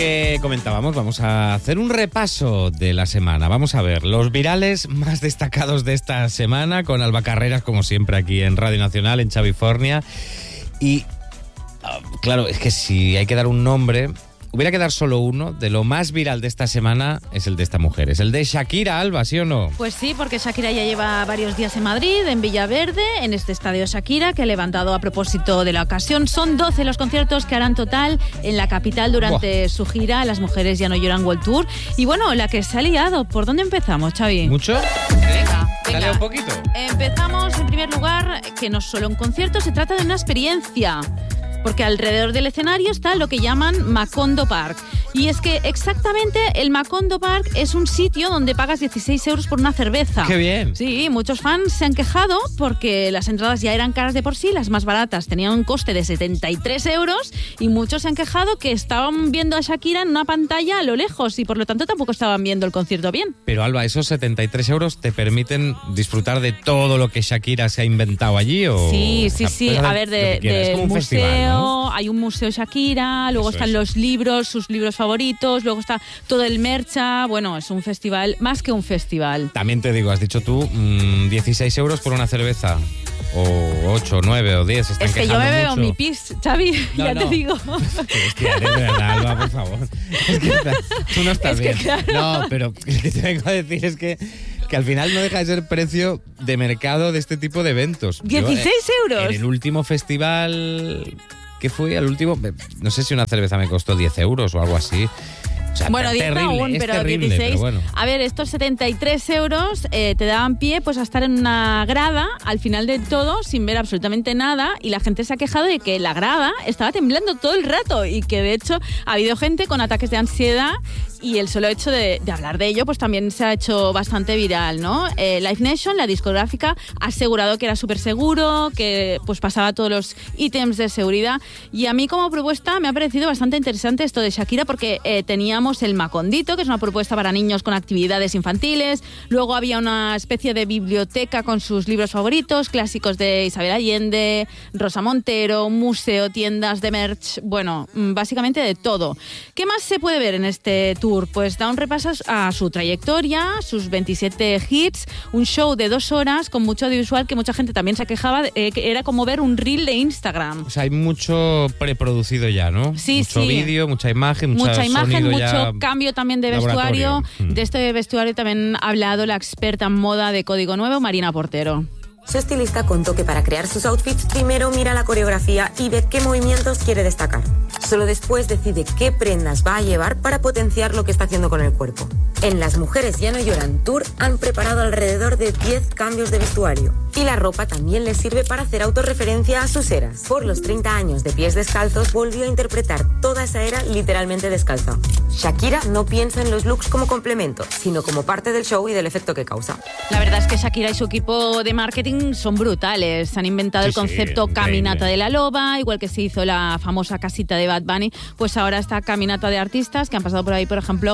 Comentábamos, vamos a hacer un repaso de la semana. Vamos a ver los virales más destacados de esta semana con Alba Carreras, como siempre, aquí en Radio Nacional, en Chavifornia. Y claro, es que si hay que dar un nombre, hubiera que dar solo uno. De lo más viral de esta semana es el de esta mujer, es el de Shakira, Alba, ¿sí o no? Pues sí, porque Shakira ya lleva varios días en Madrid, en Villaverde, en este estadio Shakira, que ha levantado a propósito de la ocasión. Son 12 los conciertos que harán total en la capital durante su gira Las Mujeres Ya No Lloran World Tour. Y bueno, la que se ha liado. ¿Por dónde empezamos, Xavi? ¿Mucho? Venga. Dale un poquito. Empezamos, en primer lugar, que no es solo un concierto, se trata de una experiencia. Porque alrededor del escenario está lo que llaman Macondo Park. Y es que exactamente el Macondo Park es un sitio donde pagas 16 euros por una cerveza. ¡Qué bien! Sí, muchos fans se han quejado porque las entradas ya eran caras de por sí, las más baratas tenían un coste de 73 euros y muchos se han quejado que estaban viendo a Shakira en una pantalla a lo lejos y por lo tanto tampoco estaban viendo el concierto bien. Pero Alba, ¿esos 73 euros te permiten disfrutar de todo lo que Shakira se ha inventado allí? ¿O? Sí. A ver, del museo, festival, ¿no? Hay un museo Shakira, luego están los libros, sus libros favoritos, luego está todo el mercha. Bueno, es un festival, más que un festival. También te digo, has dicho tú, 16 euros por una cerveza. O 8, 9 o 10, están es que yo me veo mi pis, Xavi, te digo. Hostia, de verdad, Alba, por favor. Es que tú no estás bien. Claro. No, pero lo que te vengo a decir es que al final no deja de ser precio de mercado de este tipo de eventos. 16 euros. En el último festival que fui, al último, no sé si una cerveza me costó 10 euros o algo así. O sea, bueno, 10 aún, pero terrible, 16. Pero bueno. A ver, estos 73 euros te daban pie pues a estar en una grada al final de todo sin ver absolutamente nada y la gente se ha quejado de que la grada estaba temblando todo el rato y que de hecho ha habido gente con ataques de ansiedad y el solo hecho de hablar de ello pues también se ha hecho bastante viral, ¿no? Live Nation, la discográfica, ha asegurado que era súper seguro, que pues pasaba todos los ítems de seguridad y a mí como propuesta me ha parecido bastante interesante esto de Shakira porque teníamos el Macondito, que es una propuesta para niños con actividades infantiles, luego había una especie de biblioteca con sus libros favoritos, clásicos de Isabel Allende, Rosa Montero, un museo, tiendas de merch, bueno, básicamente de todo. ¿Qué más se puede ver en este tour? Pues da un repaso a su trayectoria, sus 27 hits, un show de 2 horas con mucho audiovisual que mucha gente también se quejaba, que era como ver un reel de Instagram. O sea, hay mucho preproducido ya, ¿no? Sí, mucho vídeo, mucha imagen, mucho cambio también de vestuario. De este vestuario también ha hablado la experta en moda de Código Nuevo, Marina Portero. Su estilista contó que para crear sus outfits primero mira la coreografía y ve qué movimientos quiere destacar. Solo después decide qué prendas va a llevar para potenciar lo que está haciendo con el cuerpo. En Las Mujeres Ya No Lloran Tour han preparado alrededor de 10 cambios de vestuario. Y la ropa también les sirve para hacer autorreferencia a sus eras. Por los 30 años de Pies Descalzos volvió a interpretar toda esa era literalmente descalza. Shakira no piensa en los looks como complemento, sino como parte del show y del efecto que causa. La verdad es que Shakira y su equipo de marketing son brutales. Han inventado el concepto Caminata de la Loba, igual que se hizo la famosa casita de Bad Bunny, pues ahora esta caminata de artistas que han pasado por ahí, por ejemplo,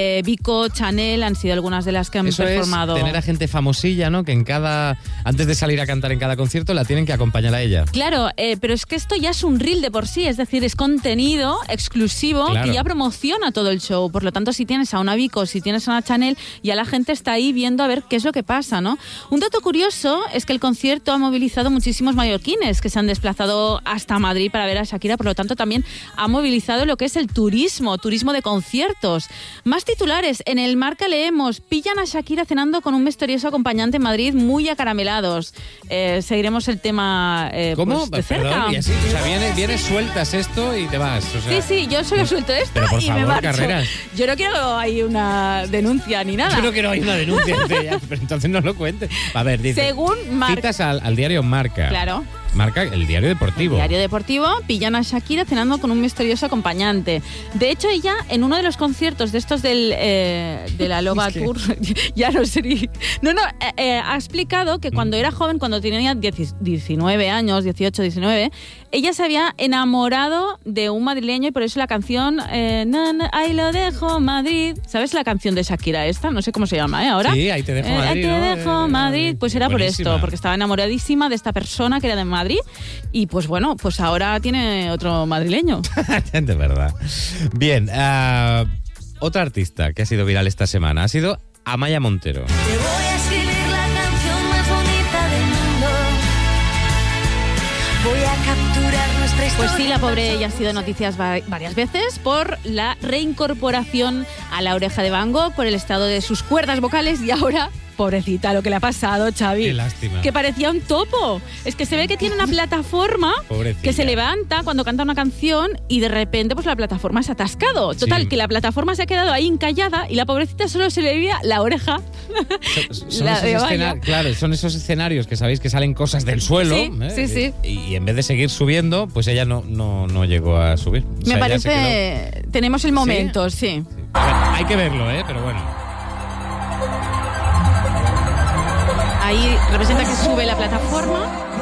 Vico, Chanel, han sido algunas de las que han performado. Es tener a gente famosilla, ¿no? Que antes de salir a cantar en cada concierto la tienen que acompañar a ella. Claro, pero es que esto ya es un reel de por sí, es decir, es contenido exclusivo que ya promociona todo el show. Por lo tanto, si tienes a una Vico, si tienes a una Chanel, ya la gente está ahí viendo a ver qué es lo que pasa, ¿no? Un dato curioso es que el concierto ha movilizado muchísimos mallorquines que se han desplazado hasta Madrid para ver a Shakira, por lo tanto también ha movilizado lo que es el turismo de conciertos. Más titulares, en el Marca leemos, pillan a Shakira cenando con un misterioso acompañante en Madrid muy acaramelados. Seguiremos el tema ¿Cómo? Pues, de cerca. Perdón, y así, o sea, vienes, sueltas esto y te vas. O sea, sí, yo solo suelto esto pero por y favor, me marcho. Carreras. Yo no quiero ahí una denuncia ni nada. Yo no quiero ahí una denuncia, pero entonces no lo cuentes. A ver, dice, según citas al diario Marca. Claro. Marca, el diario deportivo. El diario deportivo, pillan a Shakira cenando con un misterioso acompañante. De hecho, ella, en uno de los conciertos de estos de la Loba Tour, ya no sé. Ha explicado que cuando era joven, cuando tenía 19 años, 18, 19, ella se había enamorado de un madrileño y por eso la canción ahí lo dejo, Madrid. ¿Sabes la canción de Shakira esta? No sé cómo se llama, ahora. Sí, ahí te dejo Madrid. Ahí te dejo Madrid. Pues era buenísima. por esto, porque estaba enamoradísima de esta persona que era de Madrid Madrid y pues bueno, pues ahora tiene otro madrileño. De verdad. Bien, otra artista que ha sido viral esta semana ha sido Amaya Montero. Te voy a escribir la canción más bonita del mundo. Voy a capturar nuestra historia. Pues sí, la pobre ya ha sido noticias varias veces por la reincorporación a La Oreja de Van Gogh, por el estado de sus cuerdas vocales y ahora, pobrecita, lo que le ha pasado, Xavi. Qué lástima. Que parecía un topo. Es que se ve que tiene una plataforma Pobrecilla. que se levanta cuando canta una canción y de repente pues la plataforma se ha atascado. Total, Sí. que la plataforma se ha quedado ahí encallada y la pobrecita solo se le veía la oreja. Son La esos de Amaya. claro, son esos escenarios que sabéis que salen cosas del suelo. Sí, sí. Y en vez de seguir subiendo, pues ella no llegó a subir. O sea, Me ella se parece... Tenemos el momento, sí. quedó- A ver, hay que verlo, pero bueno. Ahí representa que sube la plataforma.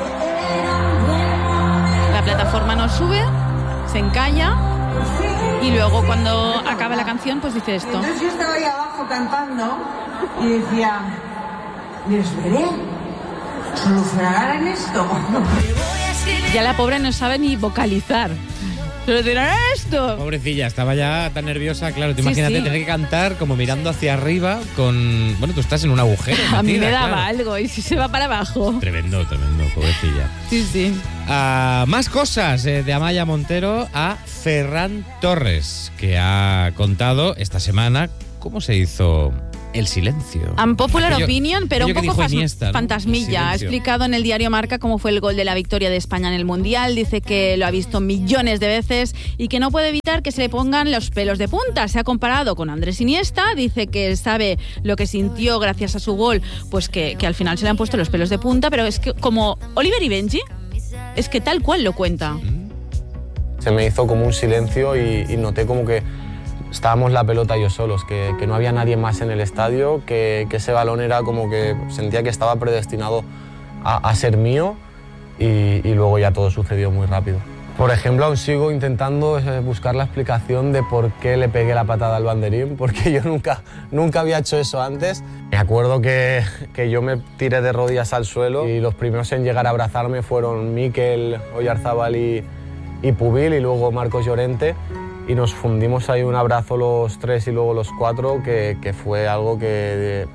La plataforma no sube, se encalla y luego cuando acaba la canción pues dice esto. Entonces yo estaba ahí abajo cantando y decía, les veré, solucionarán esto. Te voy a escribir. Ya la pobre no sabe ni vocalizar. Pero dirá esto. Pobrecilla, estaba ya tan nerviosa, claro. Te Sí, imagínate sí. tener que cantar como mirando hacia arriba con... Bueno, tú estás en un agujero. A mí me metida, daba claro. algo y si se va para abajo. Tremendo, pobrecilla. Sí, sí. Más cosas de Amaya Montero a Ferran Torres, que ha contado esta semana cómo se hizo el silencio. Unpopular Aquello- opinion, pero un aquello que poco dijo Iniesta, ¿no? fantasmilla. El Ha silencio. explicado en el diario Marca cómo fue el gol de la victoria de España en el Mundial. Dice que lo ha visto millones de veces y que no puede evitar que se le pongan los pelos de punta. Se ha comparado con Andrés Iniesta. Dice que sabe lo que sintió gracias a su gol, pues que al final se le han puesto los pelos de punta. Pero es que como Oliver y Benji, es que tal cual lo cuenta. Se me hizo como un silencio y noté como que estábamos la pelota yo solos, que no había nadie más en el estadio, que ese balón era como que sentía que estaba predestinado a ser mío y luego ya todo sucedió muy rápido. Por ejemplo, aún sigo intentando buscar la explicación de por qué le pegué la patada al banderín, porque yo nunca había hecho eso antes. Me acuerdo que yo me tiré de rodillas al suelo y los primeros en llegar a abrazarme fueron Mikel Oyarzábal y Pubil y luego Marcos Llorente. Y nos fundimos ahí un abrazo los tres y luego los cuatro, que fue algo que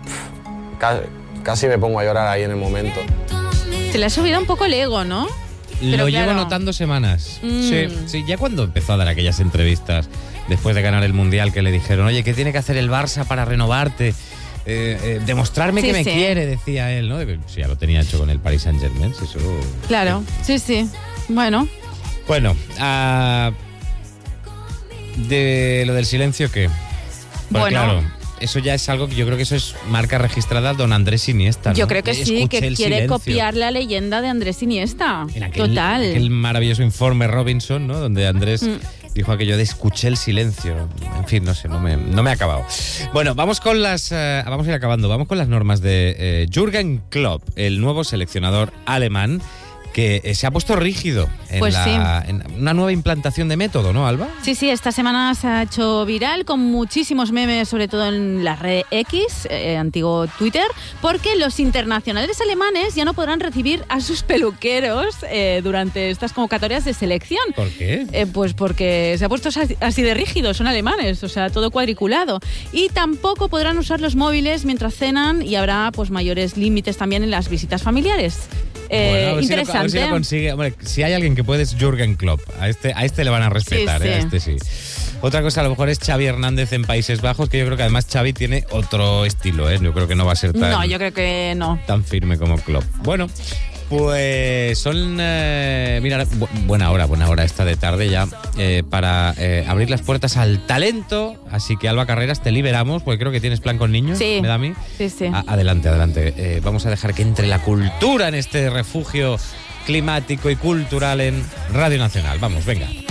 casi me pongo a llorar ahí en el momento. Se le ha subido un poco el ego, ¿no? Pero Lo claro. llevo notando semanas. Mm. Sí, ya cuando empezó a dar aquellas entrevistas después de ganar el Mundial que le dijeron, oye, ¿qué tiene que hacer el Barça para renovarte? Demostrarme Sí, que me sí. quiere, decía él, ¿no? Sí, ya lo tenía hecho con el Paris Saint-Germain, eso... Claro, sí. Bueno, Bueno, de lo del silencio, ¿qué? Pues Bueno. claro, eso ya es algo que yo creo que eso es marca registrada don Andrés Iniesta, ¿no? yo creo que sí, Escuché que el quiere silencio. copiar la leyenda de Andrés Iniesta. En aquel Total. maravilloso informe Robinson, ¿no? Donde Andrés dijo aquello de escuché el silencio. En fin, no sé, no me ha acabado. Bueno, vamos con las... vamos a ir acabando. Vamos con las normas de Jürgen Klopp, el nuevo seleccionador alemán, que se ha puesto rígido en, Pues sí. en una nueva implantación de método, ¿no, Alba? Sí, esta semana se ha hecho viral con muchísimos memes, sobre todo en la red X, antiguo Twitter, porque los internacionales alemanes ya no podrán recibir a sus peluqueros durante estas convocatorias de selección. ¿Por qué? Pues porque se ha puesto así de rígido, son alemanes, o sea, todo cuadriculado. Y tampoco podrán usar los móviles mientras cenan y habrá pues mayores límites también en las visitas familiares. Bueno, a ver si lo Interesante. consigue. Hombre, si hay alguien que puede es Jürgen Klopp. A este le van a respetar, Sí, sí. A este sí. Otra cosa a lo mejor es Xavi Hernández en Países Bajos, que yo creo que además Xavi tiene otro estilo, Yo creo que no va a ser No, yo creo que no. tan firme como Klopp. Bueno, pues son... mira, buena hora esta de tarde ya para abrir las puertas al talento. Así que, Alba Carreras, te liberamos, porque creo que tienes plan con niños, Sí. me da a mí. Sí. Adelante. Vamos a dejar que entre la cultura en este refugio climático y cultural en Radio Nacional. Vamos, venga.